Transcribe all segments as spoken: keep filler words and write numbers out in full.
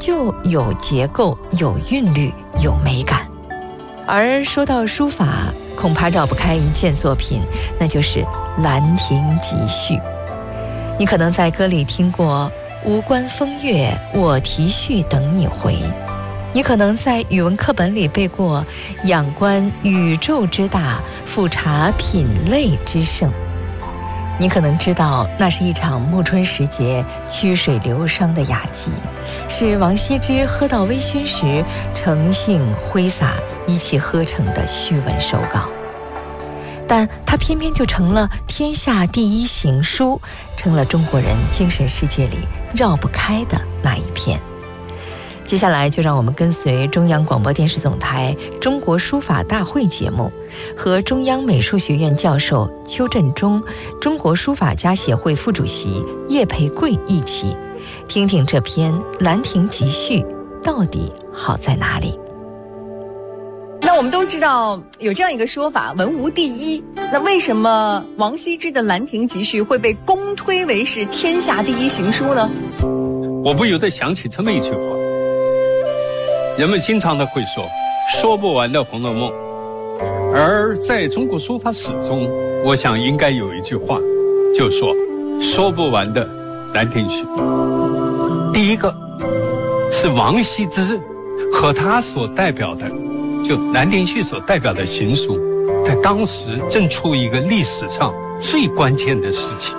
就有结构、有韵律、有美感。而说到书法，恐怕绕不开一件作品，那就是《兰亭集序》。你可能在歌里听过“无关风月，我题序等你回”，你可能在语文课本里背过“仰观宇宙之大，俯察品类之盛”。你可能知道，那是一场暮春时节曲水流觞的雅集，是王羲之喝到微醺时诚信挥洒一气呵成的序文手稿。但它偏偏就成了天下第一行书，成了中国人精神世界里绕不开的那一片。接下来就让我们跟随中央广播电视总台中国书法大会节目，和中央美术学院教授邱振中、中国书法家协会副主席叶培贵一起听听这篇《兰亭集序》到底好在哪里。 那我们都知道有这样一个说法，文无第一。那为什么王羲之的《兰亭集序》会被公推为是天下第一行书呢？ 我不由得想起这么一句话，人们经常的会说说不完的《红楼梦》，而在中国书法史中，我想应该有一句话，就说说不完的《兰亭序》。第一个是王羲之和他所代表的，就《兰亭序》所代表的行书，在当时正处一个历史上最关键的时期，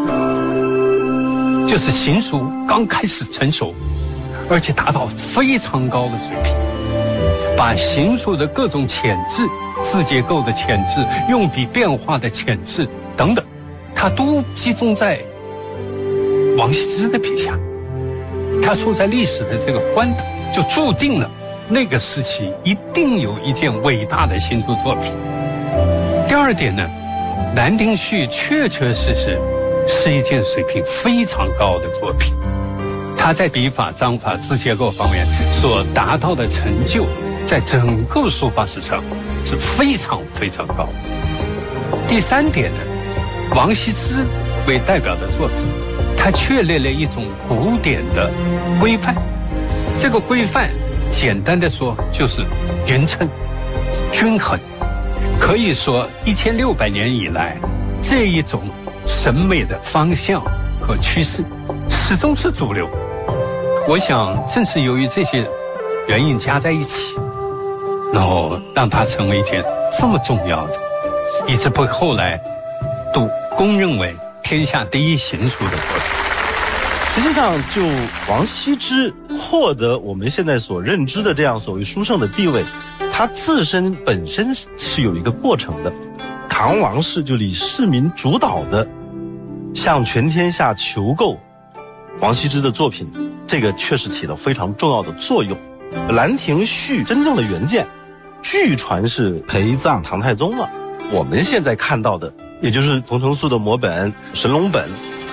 就是行书刚开始成熟，而且达到非常高的水平，把行书的各种潜质、字结构的潜质、用笔变化的潜质等等，它都集中在王羲之的笔下。他处在历史的这个关头，就注定了那个时期一定有一件伟大的行书作品。第二点呢，《兰亭序》确确实实是一件水平非常高的作品，它在笔法、章法、字结构方面所达到的成就，在整个书法史上是非常非常高的。第三点呢，王羲之为代表的作品，它确立了一种古典的规范。这个规范简单的说就是匀称、均衡。可以说一千六百年以来，这一种审美的方向和趋势始终是主流。我想正是由于这些原因加在一起，然后让它成为一件这么重要的，以致被后来都公认为天下第一行书的作品。 实际上，就王羲之获得我们现在所认知的这样所谓书圣的地位，他自身本身是有一个过程的。唐王室就以市民主导的向全天下求购王羲之的作品，这个确实起了非常重要的作用。《兰亭序》真正的原件，据传是陪葬唐太宗了。我们现在看到的，也就是桐城素的摹本、神龙本，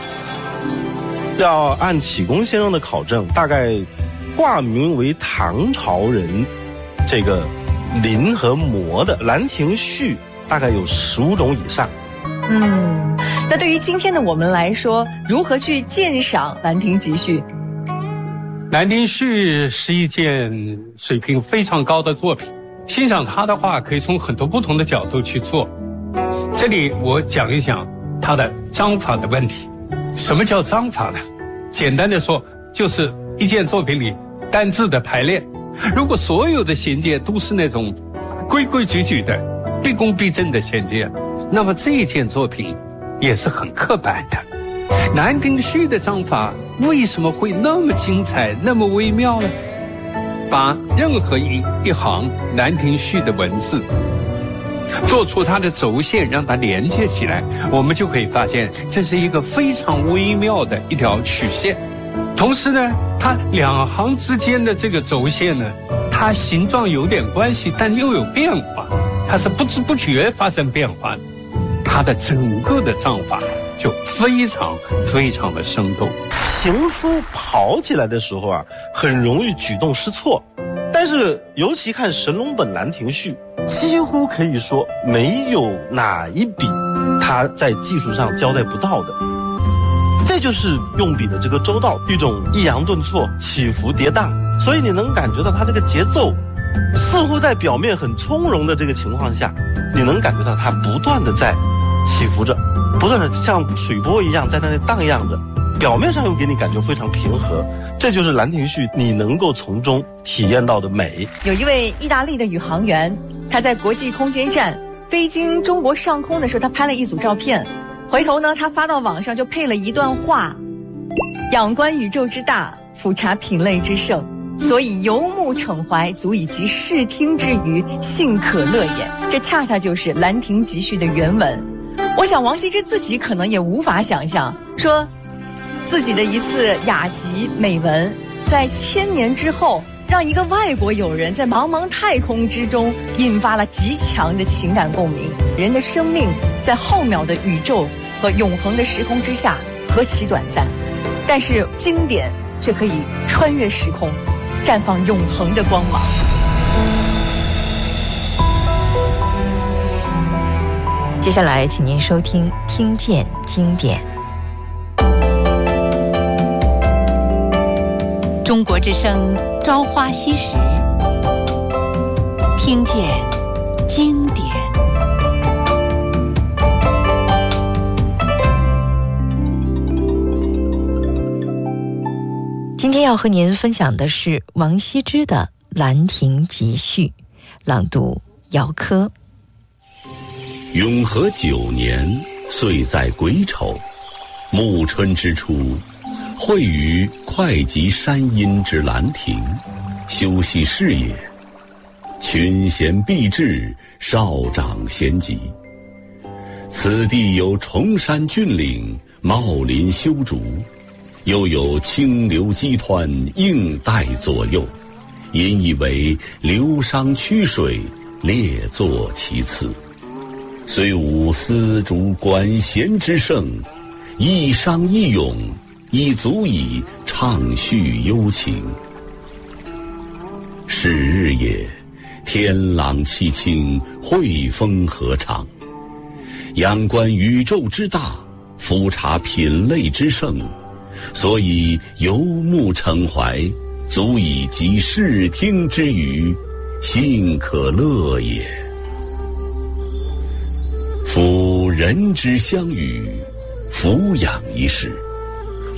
要按启功先生的考证，大概挂名为唐朝人这个临和摹的《兰亭序》大概有十五种以上。 嗯，那对于今天的我们来说，如何去鉴赏《兰亭集序》？《 兰亭序》是一件水平非常高的作品，欣赏它的话，可以从很多不同的角度去做。这里我讲一讲它的章法的问题。什么叫章法呢？简单的说，就是一件作品里单字的排列。如果所有的衔接都是那种规规矩矩的、毕恭毕敬的衔接，那么这一件作品也是很刻板的。《兰亭序》的章法为什么会那么精彩、那么微妙呢？把任何一一行《兰亭序》的文字做出它的轴线，让它连接起来，我们就可以发现这是一个非常微妙的一条曲线。同时呢，它两行之间的这个轴线呢，它形状有点关系，但又有变化，它是不知不觉发生变化的。它的整个的章法就非常非常的生动。 行书跑起来的时候啊，很容易举动失措，但是尤其看神龙本《兰亭序》，几乎可以说没有哪一笔它在技术上交代不到的。这就是用笔的这个周到，一种抑扬顿挫、起伏跌宕， 所以你能感觉到它这个节奏，似乎在表面很从容的这个情况下，你能感觉到它不断的在起伏着，不断的像水波一样在那里荡漾着，表面上又给你感觉非常平和。这就是兰亭序你能够从中体验到的美。 有一位意大利的宇航员，他在国际空间站飞经中国上空的时候，他拍了一组照片，回头呢他发到网上，就配了一段话：仰观宇宙之大，俯察品类之盛，所以游目骋怀，足以及视听之娱，幸可乐也。这恰恰就是《兰亭集序》的原文。我想王羲之自己可能也无法想象，说自己的一次雅集美文，在千年之后，让一个外国友人在茫茫太空之中引发了极强的情感共鸣。人的生命在浩渺的宇宙和永恒的时空之下何其短暂，但是经典却可以穿越时空，绽放永恒的光芒。 接下来请您收听《听见经典》。 中国之声朝花夕拾，听见经典。 今天要和您分享的是王羲之的《兰亭集序》，朗读姚科。 永和九年，岁在癸丑，暮春之初，会于会稽山阴之兰亭，修禊事也。群贤毕至，少长咸集。此地有崇山峻岭，茂林修竹，又有清流激湍，映带左右，引以为流觞曲水，列坐其次。虽无丝竹管弦之盛，一觞一咏，已足以畅叙幽情。是日也，天朗气清，惠风和畅。仰观宇宙之大，俯察品类之盛，所以游目骋怀，足以及视听之娱，幸可乐也。夫人之相与，俯仰一世，